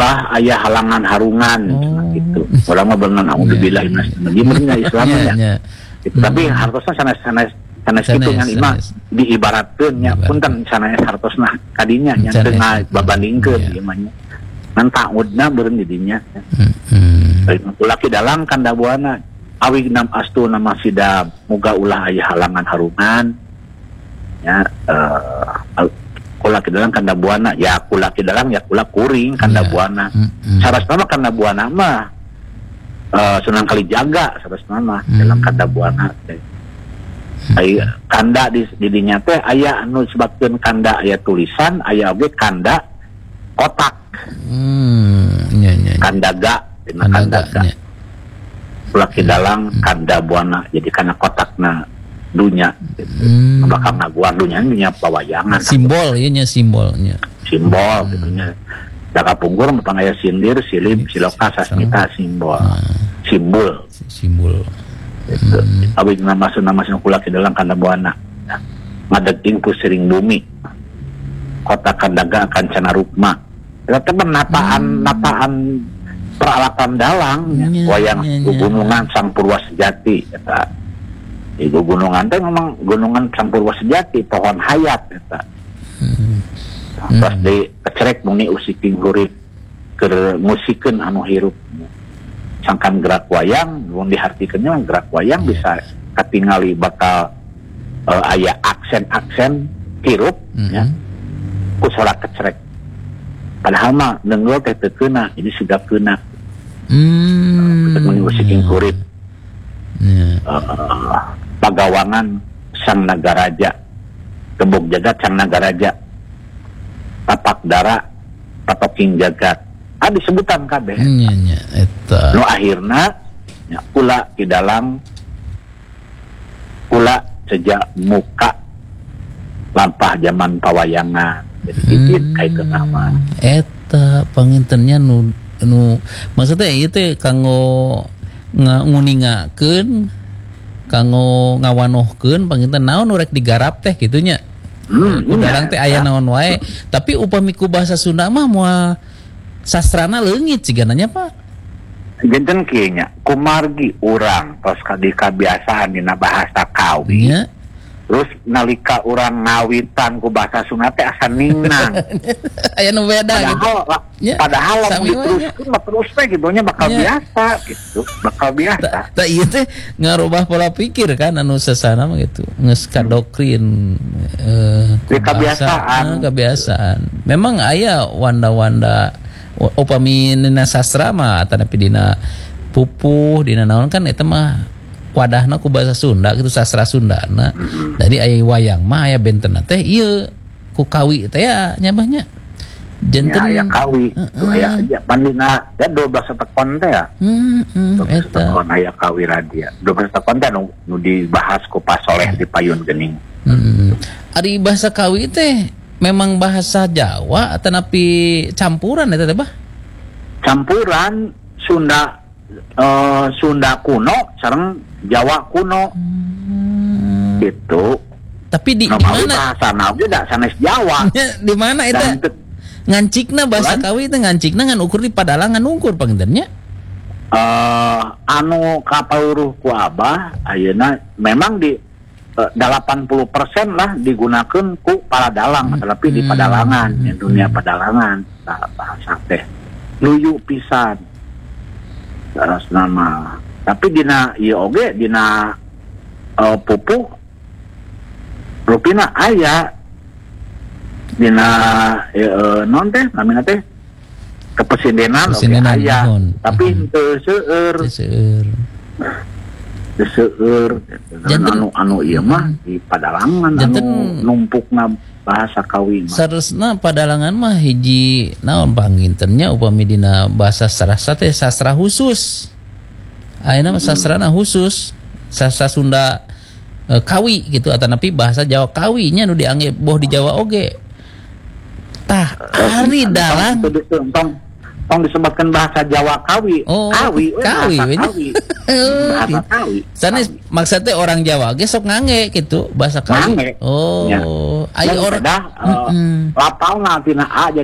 ulah aya halangan harungan gitu. Urang mah beunang auzubillahi minasyaitonir Islamnya. Gitu. Tapi hartosna sanes kitu ngan imah diibaratkeun nya punten sanes hartosna kadinya nya teu ngababandingkeun ieu mah nya. Ngan taudna beureun di dinya. Ulaki dalang kanda buana awi nam astu nama sida muga ulah aya halangan harungan ya kulaki dalang kanda buana ya kulaki dalang ya kula kuring kanda buana sarasna kanda buana mah Sunan Kalijaga sarasna mah dalam kanda buana aya kanda di dinya teh aya anu sebabkeun kanda aya tulisan aya oge kanda kotak kandaga dina kandaga kulaki dalang kanda buana jadi kana kotakna dunya gitu. Bakal ngaguar dunya pawayangan simbol ieu nya simbolnya simbol gitu nya daka punggur pangaya sindir silib siloka sasmita simbol simbol gitu. Abi nama kulaki dalang kanda buana ngadeging ku siring bumi kota kandaga kancana rukma eta nataan peralatan dalang wayang gunungan Sang Purwa Sejati eta. Iku gunungan teh memang gunungan Sang Purwa Sejati pohon hayat eta. Terus di kecerek muni usiking hurip keur musikeun anu hirup. Sangkan gerak wayang mun dihartikeunnya gerak wayang bisa katingali bakal aya aksen-aksen hirup ya. Ku salah kecerek. Padahal mah nenggel teh teu keuna jadi sigapkeuna. Muni usiking hurip. Pagawangan Sang Nagaraja Gembok Jagat Sang Nagaraja Tapak Dara Tapaking Jagat disebutan kabeh eta nu akhirna nya kula di dalam kula sejak muka lampah zaman pawayangan jadi titit kaitkeun nama eta pangintennya nu maksudnya ieu teh kanggo nguningakeun kanggo ngawanohkeun panginten naon nu rek digarap teh kitu nya. Kudarang teh aya naon wae, tapi upami ku bahasa Sunda mah moal sastrana leungit sigana nya Pak. Genten kieu nya, kumargi urang tos kabiasaan dina bahasa Kawi. Nya. Terus nalika urang ngawitan ku bahasa Sunda teh asa ningnang. Aya nu beda gitu. Padahal lamun diteruskeun mah terus teh gitu nya bakal biasa gitu, bakal biasa. Tah ieu teh ngarubah pola pikir kan anu sasana mah gitu. Geus kadoktrin kebiasaan. Memang aya wanda-wanda upami dina sastra mah tanapi dina pupuh dina naon kan eta mah wadahna ku bahasa Sunda gitu sastra Sundana. Jadi aya wayang mah aya bentenna teh ieu ku kawi teh ya nyabahnya. Janten aya kawi. Aya pandina ya 12 tekon teh ya. Eta tekon aya kawi radia. 12 tekon teh nu dibahas ku Pak Soleh di Payun Gening. Ari bahasa kawi teh memang bahasa Jawa atau napi campuran eta teh bah? Campuran Sunda kuno sareng Jawa kuno gitu. Tapi di mana bahasana oge da sanes Jawa. Di mana eta? Ngancikna bahasa Kawi teh ngancikna ngan ukur di Padalangan ukur pangintennya. Anu kapauruh ku Abah ayeuna memang di 80% lah digunakan ku Padalang tapi di Padalangan dunia Padalangan bahasa teh luyu pisan nama tapi dina ieu oge dina pupuh rupina aya dina non teh namina teh kepresidenan oge aya tapi teu seueur anu ieu mah di Padalangan anu numpukna bahasa Kawi mah saresna Padalangan mah hiji naon pangintennya upami dina bahasa sastra teh sastra khusus ayeuna mah sastrana khusus sastra Sunda Kawi gitu atanapi bahasa Jawa Kawi nya nu dianggep boh di Jawa oge tah ari dalang tong disebutkan bahasa Jawa Kawi. Kawi. Bahasa Kawi. Sanes maksudnya orang Jawa ge sok ngange gitu bahasa Kawi. Ngange. Ayo orang lapalna tina a